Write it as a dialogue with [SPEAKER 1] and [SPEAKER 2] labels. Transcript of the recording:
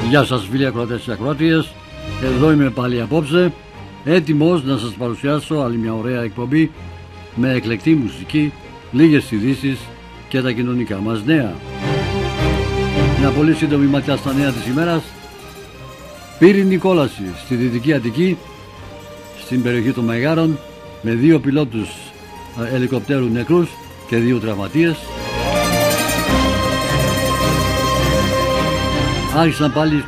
[SPEAKER 1] Γεια σας φίλοι ακροατές και ακροατίες, εδώ είμαι πάλι απόψε, έτοιμος να σας παρουσιάσω άλλη μια ωραία εκπομπή με εκλεκτή μουσική, λίγες ειδήσεις και τα κοινωνικά μας νέα. Μια πολύ σύντομη ματιά στα νέα της ημέρας. Πύρινη κόλαση στη Δυτική Αττική, στην περιοχή των Μεγάρων, με 2 πιλότους ελικοπτέρου νεκρούς και 2 τραυματίες. Άρχισαν πάλι